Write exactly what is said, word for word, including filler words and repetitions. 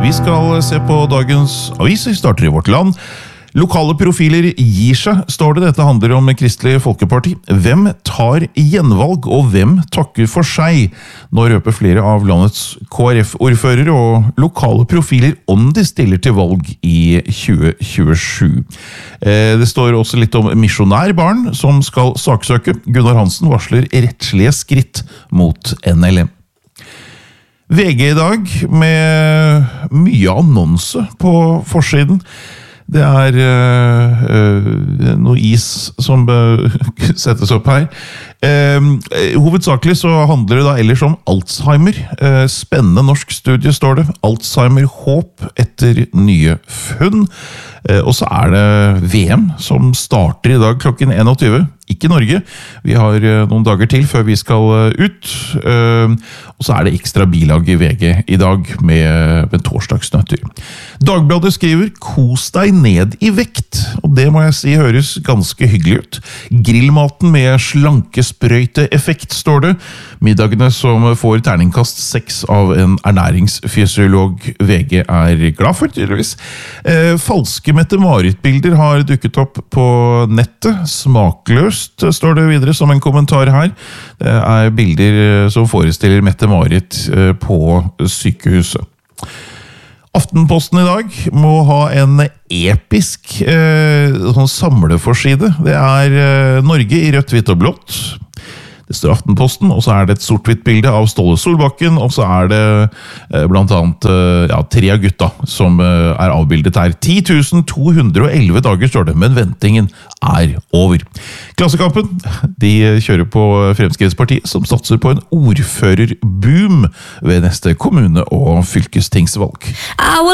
Vi skal se på dagens aviser, starter i Vårt Land. Lokale profiler gir seg, står det. Dette handler om Kristelig Folkeparti. Hvem tar gjenvalg, og hvem takker for seg? Nå røper flere av landets K R F-ordførere og lokale profiler om de stiller til valg i tjue tjuesju. Det står også litt om misjonærbarn som skal saksøke. Gunnar Hansen varsler rettslige skritt mot N L M. V G i dag med mye annonse på forsiden. Det er uh, noe is som uh, settes opp her. Uh, hovedsakelig så handler det da ellers om Alzheimer. Uh, spennende norsk studie står det. Alzheimer-håp etter nye funn. Uh, og så er det V M som starter i dag klokken enogtyve. Ikke Norge. Vi har noen dager til før vi skal ut. Og så er det ekstra bilag i V G i dag med, med torsdagsnøtter. Dagbladet skriver «Kos deg ned i vekt». Og det må jeg si høres ganske hyggelig ut. Grillmaten med slankesprøyte-effekt står det. Middagene som får terningkast seks av en ernæringsfysiolog V G er glad for, tydeligvis. Falske Mette-Marit-bilder har dukket opp på nettet. Smakløs står det videre som en kommentar her. Det er bilder som forestiller Mette-Marit på sykehuset. Aftenposten i dag må ha en episk eh, sånn samleforside. Det er eh, Norge i rødt, hvitt og blått. Det står Aftenposten, og så er det et sort-hvitt bilde av Ståle Solbakken, og så er det eh, blant annet eh, ja, tre av gutta som eh, er avbildet her. ti tusen to hundre og elleve dager står det, men ventingen er over. Klassekampen, de kjører på Fremskrittspartiet, som satser på en ordførerboom ved neste kommune- og fylkestingsvalg.